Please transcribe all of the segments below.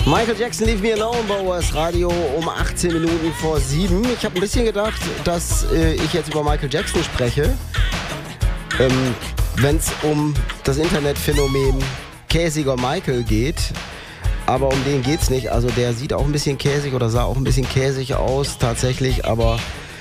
Michael Jackson, Leave Me Alone, Bauers Radio um 18 Minuten vor 7. Ich habe ein bisschen gedacht, dass ich jetzt über Michael Jackson spreche, wenn es um das Internetphänomen Käsiger Michael geht. Aber um den geht's nicht. Also der sieht auch ein bisschen käsig oder sah auch ein bisschen käsig aus tatsächlich, aber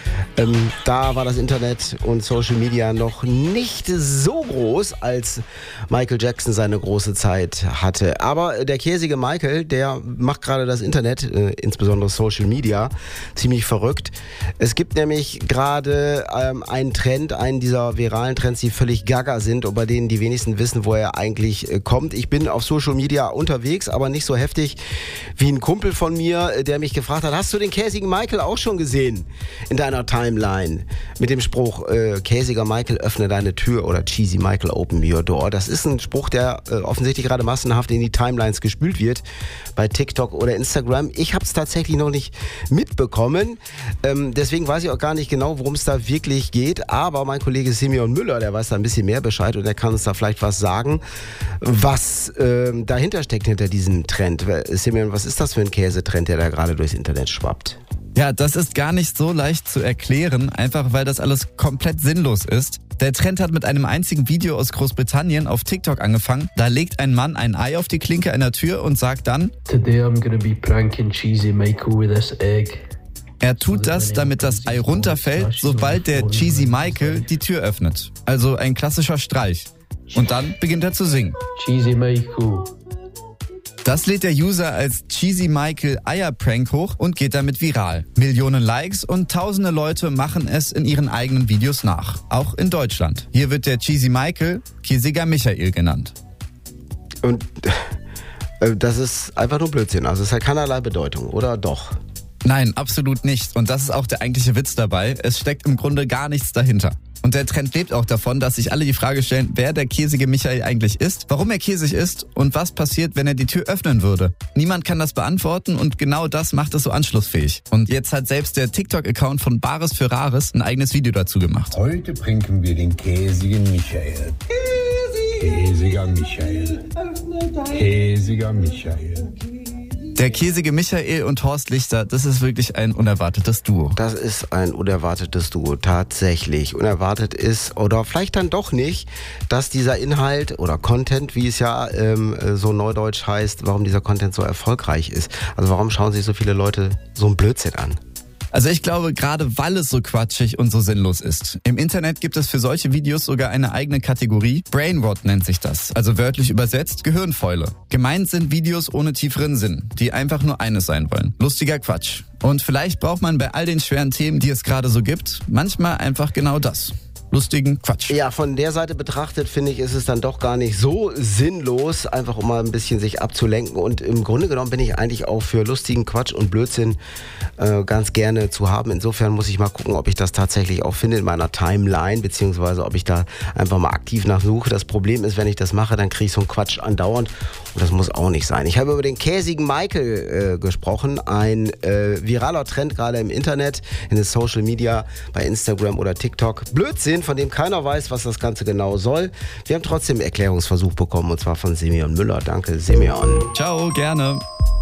da war das Internet und Social Media noch nicht so groß, als Michael Jackson seine große Zeit hatte. Aber der käsige Michael, der macht gerade das Internet, insbesondere Social Media, ziemlich verrückt. Es gibt nämlich gerade einen Trend, einen dieser viralen Trends, die völlig gaga sind und bei denen die wenigsten wissen, wo er eigentlich kommt. Ich bin auf Social Media unterwegs, aber nicht so heftig wie ein Kumpel von mir, der mich gefragt hat, hast du den käsigen Michael auch schon gesehen in deiner Timeline? Mit dem Spruch, käsiger Michael, öffne deine Tür oder cheesy Michael, open your door. Das ist ein Spruch, der offensichtlich gerade massenhaft in die Timelines gespült wird, bei TikTok oder Instagram. Ich habe es tatsächlich noch nicht mitbekommen, deswegen weiß ich auch gar nicht genau, worum es da wirklich geht, aber mein Kollege Simeon Müller, der weiß da ein bisschen mehr Bescheid und der kann uns da vielleicht was sagen, was dahinter steckt, hinter diesem Trend. Simeon, was ist das für ein Käsetrend, der da gerade durchs Internet schwappt? Ja, das ist gar nicht so leicht zu erklären, einfach weil das alles komplett sinnlos ist. Der Trend hat mit einem einzigen Video aus Großbritannien auf TikTok angefangen. Da legt ein Mann ein Ei auf die Klinke einer Tür und sagt dann: Today I'm gonna be pranking cheesy Michael with this egg. Er tut das, damit das Ei runterfällt, sobald der cheesy Michael die Tür öffnet. Also ein klassischer Streich. Und dann beginnt er zu singen. Cheesy Michael. Das lädt der User als Cheesy Michael Eierprank hoch und geht damit viral. Millionen Likes und tausende Leute machen es in ihren eigenen Videos nach. Auch in Deutschland. Hier wird der Cheesy Michael Käsiger Michael genannt. Und das ist einfach nur Blödsinn. Also es hat keinerlei Bedeutung, oder doch? Nein, absolut nicht. Und das ist auch der eigentliche Witz dabei. Es steckt im Grunde gar nichts dahinter. Und der Trend lebt auch davon, dass sich alle die Frage stellen, wer der käsige Michael eigentlich ist, warum er käsig ist und was passiert, wenn er die Tür öffnen würde. Niemand kann das beantworten und genau das macht es so anschlussfähig. Und jetzt hat selbst der TikTok-Account von Bares für Rares ein eigenes Video dazu gemacht. Heute pranken wir den käsigen Michael. Käsiger Michael. Käsiger Michael. Der käsige Michael und Horst Lichter, das ist wirklich ein unerwartetes Duo. Das ist ein unerwartetes Duo, tatsächlich. Unerwartet ist, oder vielleicht dann doch nicht, dass dieser Inhalt oder Content, wie es ja so neudeutsch heißt, warum dieser Content so erfolgreich ist. Also warum schauen sich so viele Leute so einen Blödsinn an? Also ich glaube, gerade weil es so quatschig und so sinnlos ist. Im Internet gibt es für solche Videos sogar eine eigene Kategorie. Brainrot nennt sich das, also wörtlich übersetzt Gehirnfäule. Gemeint sind Videos ohne tieferen Sinn, die einfach nur eines sein wollen. Lustiger Quatsch. Und vielleicht braucht man bei all den schweren Themen, die es gerade so gibt, manchmal einfach genau das. Lustigen Quatsch. Ja, von der Seite betrachtet, finde ich, ist es dann doch gar nicht so sinnlos, einfach um mal ein bisschen sich abzulenken. Und im Grunde genommen bin ich eigentlich auch für lustigen Quatsch und Blödsinn ganz gerne zu haben. Insofern muss ich mal gucken, ob ich das tatsächlich auch finde in meiner Timeline, beziehungsweise ob ich da einfach mal aktiv nachsuche. Das Problem ist, wenn ich das mache, dann kriege ich so einen Quatsch andauernd und das muss auch nicht sein. Ich habe über den käsigen Michael gesprochen, ein viraler Trend gerade im Internet, in den Social Media, bei Instagram oder TikTok. Blödsinn, von dem keiner weiß, was das Ganze genau soll. Wir haben trotzdem einen Erklärungsversuch bekommen, und zwar von Simeon Müller. Danke, Simeon. Ciao, gerne.